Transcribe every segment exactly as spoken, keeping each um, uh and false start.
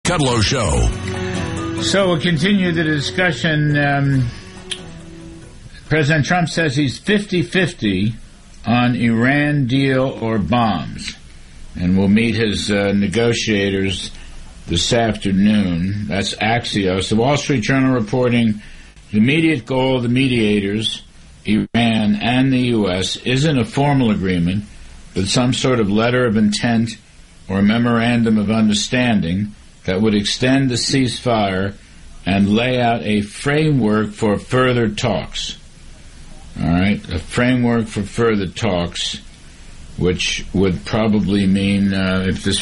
Kudlow Show. So we'll continue the discussion. Um, President Trump says he's fifty-fifty on Iran deal or bombs. And we'll meet his uh, negotiators this afternoon. That's Axios. The Wall Street Journal reporting the immediate goal of the mediators, Iran and the U S, isn't a formal agreement, but some sort of letter of intent or memorandum of understanding that would extend the ceasefire and lay out a framework for further talks. All right, a framework for further talks, which would probably mean uh, if this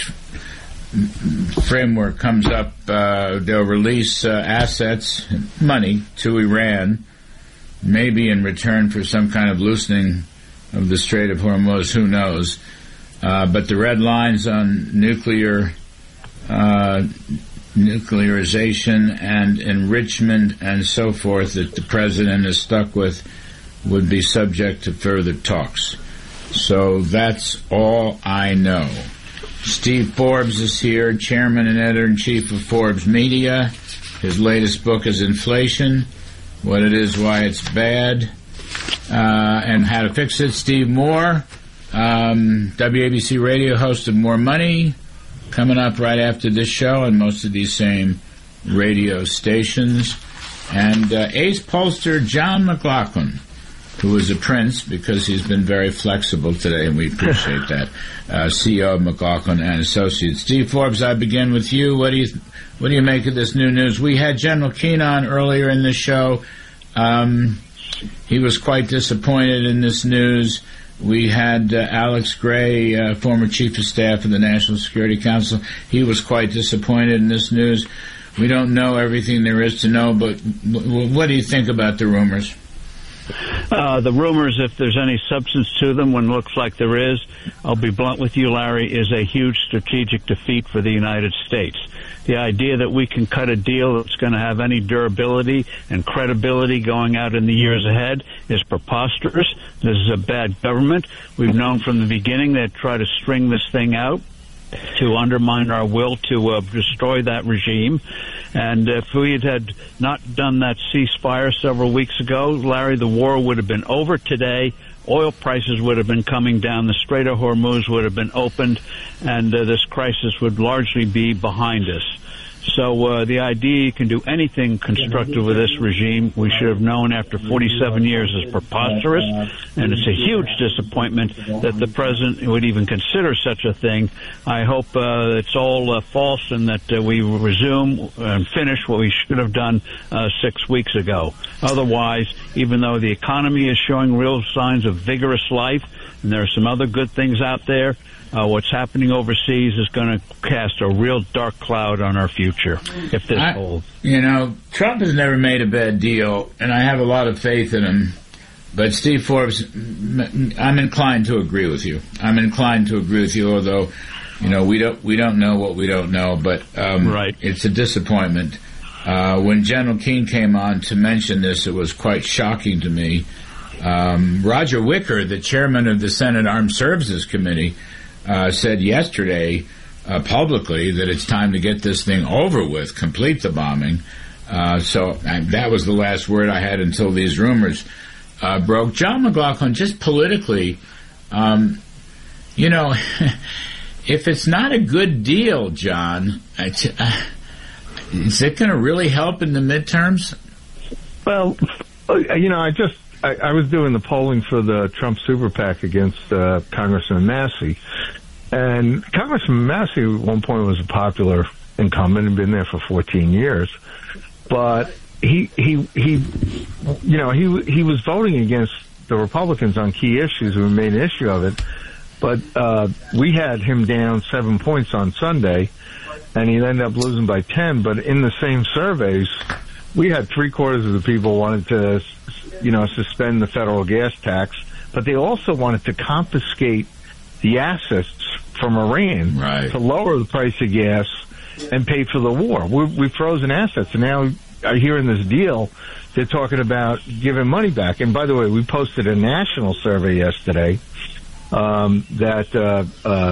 framework comes up, uh, they'll release uh, assets, money to Iran, maybe in return for some kind of loosening of the Strait of Hormuz, who knows. Uh, but the red lines on nuclear uh, nuclearization and enrichment and so forth that the president is stuck with would be subject to further talks. So that's all I know. Steve Forbes is here, chairman and editor-in-chief of Forbes Media. His latest book is Inflation, What It Is, Why It's Bad, uh, and How to Fix It. Steve Moore, um, W A B C radio host of More Money, coming up right after this show on most of these same radio stations. And uh, ace pollster John McLaughlin, who is a prince because he's been very flexible today, and we appreciate that. Uh, C E O of McLaughlin and Associates. Steve Forbes, I begin with you. What do you what do you make of this new news? We had General Keane on earlier in the show. Um, he was quite disappointed in this news. We had uh, Alex Gray, uh, former chief of staff of the National Security Council. He was quite disappointed in this news. We don't know everything there is to know, but w- what do you think about the rumors? Uh, the rumors, if there's any substance to them, when it looks like there is, I'll be blunt with you, Larry, is a huge strategic defeat for the United States. The idea that we can cut a deal that's going to have any durability and credibility going out in the years ahead is preposterous. This is a bad government. We've known from the beginning they'd try to string this thing out to undermine our will to uh, destroy that regime. And if we had, had not done that ceasefire several weeks ago, Larry, the war would have been over today. Oil prices would have been coming down. The Strait of Hormuz would have been opened, and uh, this crisis would largely be behind us. So uh, the idea you can do anything constructive with this regime, we should have known after forty-seven years, is preposterous, and it's a huge disappointment that the president would even consider such a thing. I hope uh, it's all uh, false and that uh, we resume and finish what we should have done uh, six weeks ago. Otherwise, even though the economy is showing real signs of vigorous life, and there are some other good things out there, Uh, what's happening overseas is going to cast a real dark cloud on our future if this I, holds. You know, Trump has never made a bad deal, and I have a lot of faith in him. But Steve Forbes, I'm inclined to agree with you. I'm inclined to agree with you, although, you know, we don't we don't know what we don't know. But um, right. It's a disappointment. Uh, when General Keane came on to mention this, it was quite shocking to me. Um, Roger Wicker, the chairman of the Senate Armed Services Committee, Uh, said yesterday uh, publicly that it's time to get this thing over with, complete the bombing. Uh, so uh, that was the last word I had until these rumors uh, broke. John McLaughlin, just politically, um, you know, if it's not a good deal, John, it's, uh, is it going to really help in the midterms? Well, you know, I just I, I was doing the polling for the Trump super PAC against uh, Congressman Massey. And Congressman Massey at one point was a popular incumbent and been there for fourteen years. But he, he, he, you know, he, he was voting against the Republicans on key issues. We made an issue of it. But uh, we had him down seven points on Sunday, and he ended up losing by ten. But in the same surveys, we had three quarters of the people wanted to, you know, suspend the federal gas tax, but they also wanted to confiscate the assets from Iran right. to lower the price of gas and pay for the war. We're, we've frozen assets, and now I hear in this deal they're talking about giving money back. And by the way, we posted a national survey yesterday um, that uh, uh,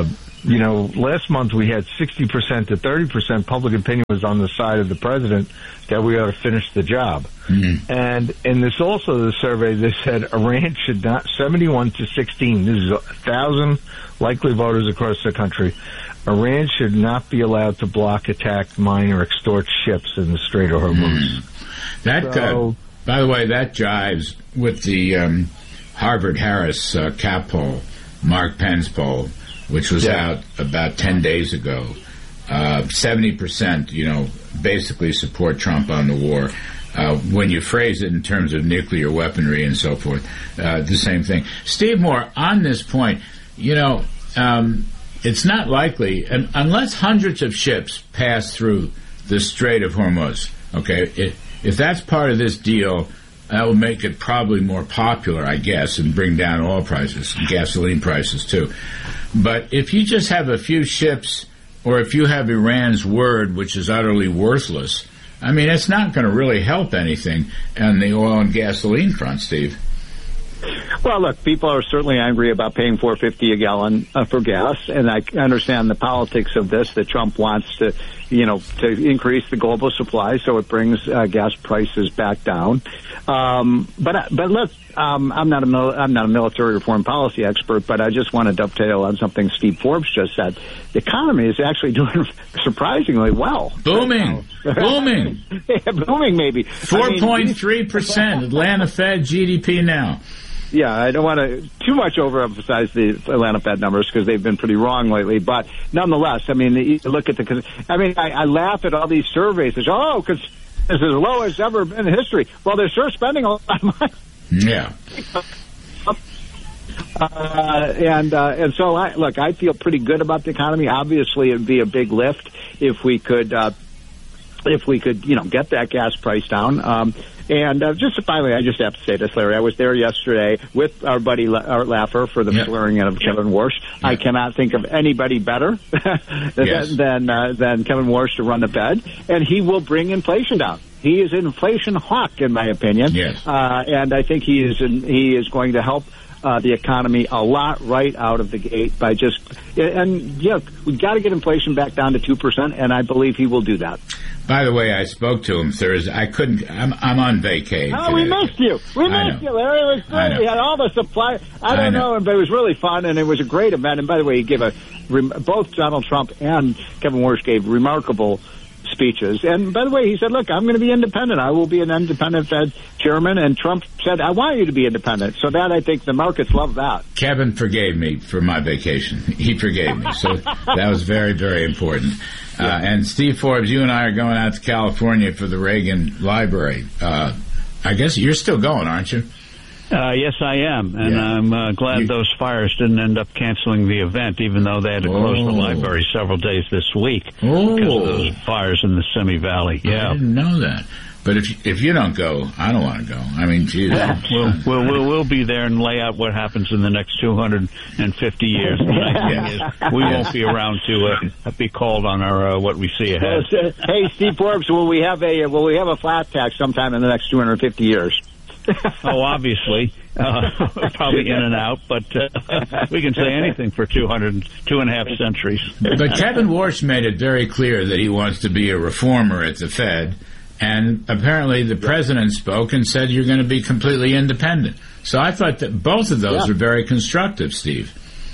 you know, last month we had sixty percent to thirty percent public opinion was on the side of the president that we ought to finish the job. Mm-hmm. And in this also, the survey, they said Iran should not, seventy-one to sixteen, this is a thousand likely voters across the country, Iran should not be allowed to block, attack, mine, or extort ships in the Strait of Hormuz. Mm. That, so, uh, by the way, that jives with the um, Harvard-Harris uh, cap poll, Mark Penn's poll, which was yeah. out about ten days ago. Uh, seventy percent, you know, basically support Trump on the war. Uh, when you phrase it in terms of nuclear weaponry and so forth, uh, the same thing. Steve Moore, on this point, you know, um, it's not likely, and unless hundreds of ships pass through the Strait of Hormuz, okay, it, if that's part of this deal, that will make it probably more popular, I guess, and bring down oil prices, gasoline prices, too. But if you just have a few ships, or if you have Iran's word, which is utterly worthless, I mean, it's not going to really help anything on the oil and gasoline front, Steve. Well, look, people are certainly angry about paying four fifty a gallon uh, for gas, and I understand the politics of this, that Trump wants to, you know, to increase the global supply so it brings uh, gas prices back down. Um, but but look, um, I'm not a mil- I'm not a military or foreign policy expert, but I just want to dovetail on something Steve Forbes just said. The economy is actually doing surprisingly well. Booming, right booming, yeah, booming maybe. Four point three percent Atlanta Fed G D P now. Yeah, I don't want to too much overemphasize the Atlanta Fed numbers because they've been pretty wrong lately. But nonetheless, I mean, you look at the. I mean, I, I laugh at all these surveys. They say, "Oh, because it's as low as ever in history." Well, they're sure spending a lot of money. Yeah. Uh, and uh, and so, I, look, I feel pretty good about the economy. Obviously, it'd be a big lift if we could, uh, if we could, you know, get that gas price down. Um, And uh, just finally, I just have to say this, Larry. I was there yesterday with our buddy Art Laffer for the yep. swearing in of yep. Kevin Warsh. Yep. I cannot think of anybody better yes. than uh, than Kevin Warsh to run the Fed, and he will bring inflation down. He is an inflation hawk, in my opinion. Yes. Uh, and I think he is in, he is going to help uh, the economy a lot right out of the gate by just and yeah, we've got to get inflation back down to two percent, and I believe he will do that. By the way, I spoke to him Thursday. I couldn't. I'm, I'm on vacation. Oh, we missed you. We missed you, Larry. It was great. We had all the supply. I don't I know. know, but it was really fun, and it was a great event. And by the way, he gave a both Donald Trump and Kevin Warsh gave remarkable speeches. And by the way, he said, "Look, I'm going to be independent. I will be an independent Fed chairman." And Trump said, "I want you to be independent." So that I think the markets love that. Kevin forgave me for my vacation. He forgave me, so that was very, very important. Uh, and Steve Forbes, you and I are going out to California for the Reagan Library. Uh, I guess you're still going, aren't you? Uh, yes, I am, and yeah. I'm uh, glad you, those fires didn't end up canceling the event, even though they had to close oh. the library several days this week oh. because of those fires in the Simi Valley. Yeah, I didn't know that. But if if you don't go, I don't want to go. I mean, geez. Yeah. We'll, we'll, we'll, we'll be there and lay out what happens in the next two hundred fifty years. The nice thing is we won't be around to uh, be called on our uh, what we see ahead. Hey, Steve Forbes, will we have a will we have a flat tax sometime in the next two hundred fifty years? Oh, obviously. Uh, probably in and out, but uh, we can say anything for two hundred, two and a half centuries. But Kevin Warsh made it very clear that he wants to be a reformer at the Fed. And apparently the president spoke and said you're going to be completely independent. So I thought that both of those yeah. are very constructive, Steve.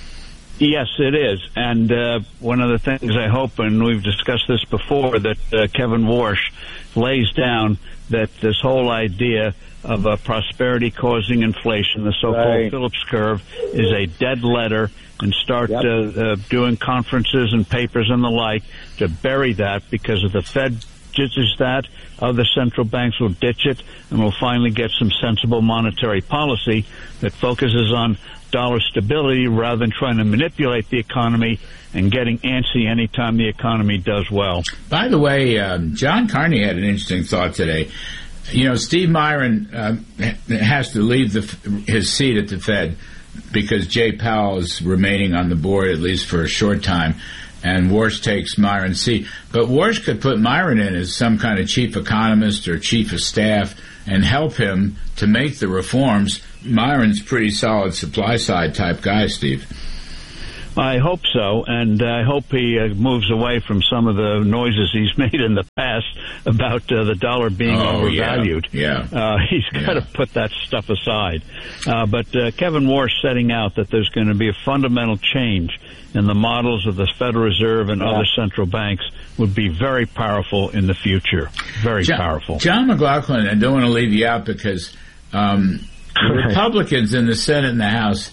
Yes, it is. And uh, one of the things I hope, and we've discussed this before, that uh, Kevin Warsh lays down that this whole idea of uh, prosperity causing inflation, the so-called right. Phillips curve, is a dead letter, and start yep. uh, uh, doing conferences and papers and the like to bury that, because if the Fed ditches that, other central banks will ditch it, and we'll finally get some sensible monetary policy that focuses on dollar stability rather than trying to manipulate the economy and getting antsy anytime the economy does well. By the way, um, John Carney had an interesting thought today. You know, Steve Myron uh, has to leave the, his seat at the Fed because Jay Powell is remaining on the board, at least for a short time, and Warsh takes Myron's seat. But Warsh could put Myron in as some kind of chief economist or chief of staff and help him to make the reforms. Myron's pretty solid supply-side type guy, Steve. I hope so, and I hope he uh, moves away from some of the noises he's made in the past about uh, the dollar being oh, overvalued. Yeah, yeah. Uh, he's got to yeah. put that stuff aside. Uh, but uh, Kevin Warsh setting out that there's going to be a fundamental change in the models of the Federal Reserve and yeah. other central banks would be very powerful in the future. Very John, powerful. John McLaughlin, I don't want to leave you out because um, the Republicans in the Senate and the House,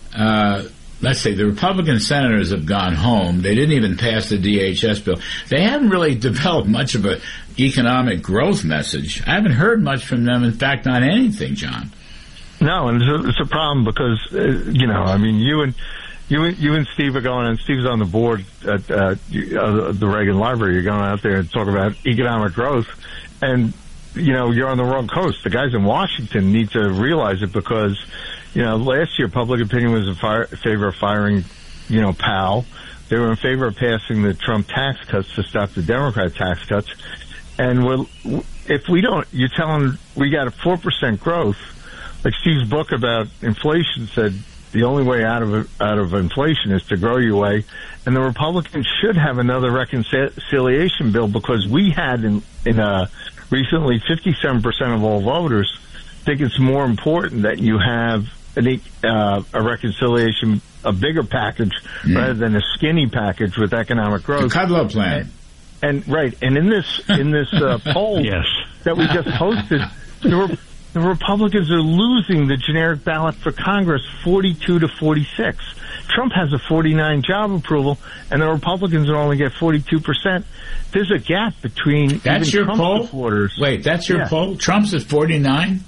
uh, let's say the Republican senators have gone home. They didn't even pass the D H S bill. They haven't really developed much of an economic growth message. I haven't heard much from them, in fact, not anything, John. No, and it's a, it's a problem because, uh, you know, I mean, you and You and, you and Steve are going, and Steve's on the board at uh, the Reagan Library. You're going out there and talk about economic growth, and, you know, you're on the wrong coast. The guys in Washington need to realize it because, you know, last year public opinion was in fire, favor of firing, you know, Powell. They were in favor of passing the Trump tax cuts to stop the Democrat tax cuts. And we're, if we don't, you're telling we got a four percent growth, like Steve's book about inflation said, the only way out of out of inflation is to grow your way, and the Republicans should have another reconciliation bill because we had in in uh, recently fifty-seven percent of all voters think it's more important that you have an, uh, a reconciliation, a bigger package yeah. rather than a skinny package with economic growth. The Kudlow plan, and, and right, and in this in this uh, poll yes. that we just posted, there were. The Republicans are losing the generic ballot for Congress forty-two to forty-six. Trump has a forty-nine job approval, and the Republicans will only get forty-two percent. There's a gap between that's even your Trump poll? supporters. Wait, that's your yeah. poll? Trump's at forty-nine?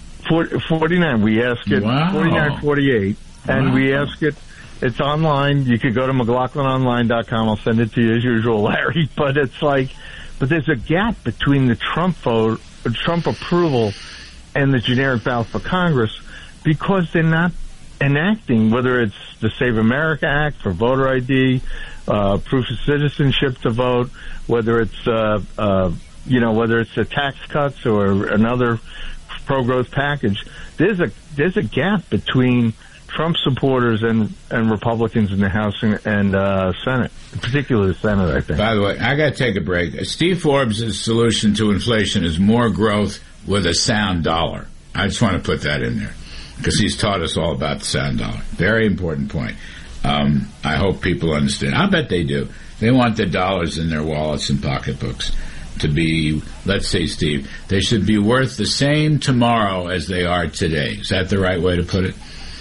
forty-nine. We ask it wow. forty-nine forty-eight, and wow. we ask it. It's online. You could go to McLaughlin Online dot com. I'll send it to you as usual, Larry. But it's like, but there's a gap between the Trump vote, Trump approval, and the generic ballot for Congress because they're not enacting, whether it's the Save America Act for voter I D, uh, proof of citizenship to vote, whether it's, uh, uh, you know, whether it's the tax cuts or another pro-growth package. There's a, there's a gap between Trump supporters and, and Republicans in the House and, and uh, Senate, particularly the Senate, I think. By the way, I got to take a break. Steve Forbes' solution to inflation is more growth with a sound dollar. I just want to put that in there because he's taught us all about the sound dollar. Very important point. Um, I hope people understand. I bet they do. They want the dollars in their wallets and pocketbooks to be, let's say, Steve, they should be worth the same tomorrow as they are today. Is that the right way to put it?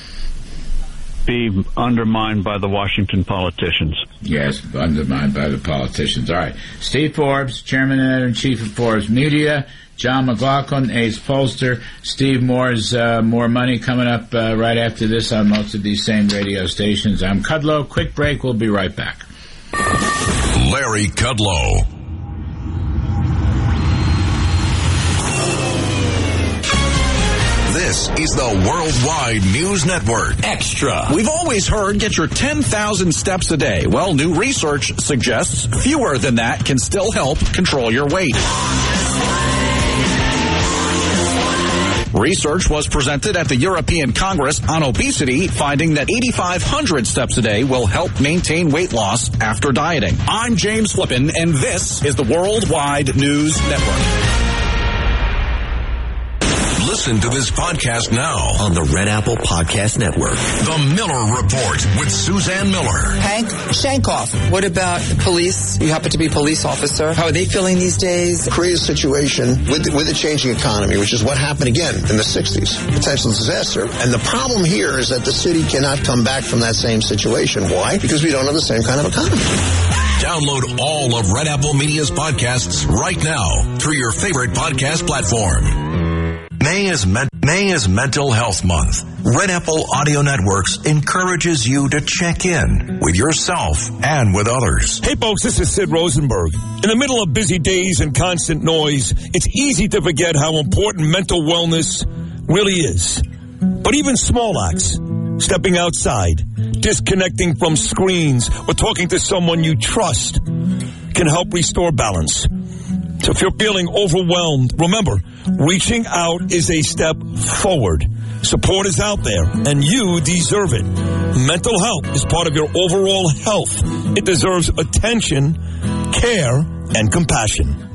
Be undermined by the Washington politicians. Yes, undermined by the politicians. All right. Steve Forbes, Chairman and Editor-in-Chief of Forbes Media. John McLaughlin, Ace Pollster, Steve Moore's uh, More Money coming up uh, right after this on most of these same radio stations. I'm Kudlow. Quick break. We'll be right back. Larry Kudlow. This is the Worldwide News Network. Extra. We've always heard get your ten thousand steps a day. Well, new research suggests fewer than that can still help control your weight. Research was presented at the European Congress on Obesity, finding that eighty-five hundred steps a day will help maintain weight loss after dieting. I'm James Flippin, and this is the Worldwide News Network. Listen to this podcast now on the Red Apple Podcast Network. The Miller Report with Suzanne Miller. Hank Shankoff, what about the police? You happen to be a police officer. How are they feeling these days? Create a situation with the, with a changing economy, which is what happened again in the sixties. Potential disaster. And the problem here is that the city cannot come back from that same situation. Why? Because we don't have the same kind of economy. Download all of Red Apple Media's podcasts right now through your favorite podcast platform. May is, men- May is Mental Health Month. Red Apple Audio Networks encourages you to check in with yourself and with others. Hey folks, this is Sid Rosenberg. In the middle of busy days and constant noise, it's easy to forget how important mental wellness really is. But even small acts, stepping outside, disconnecting from screens, or talking to someone you trust can help restore balance. So if you're feeling overwhelmed, remember, reaching out is a step forward. Support is out there, and you deserve it. Mental health is part of your overall health. It deserves attention, care, and compassion.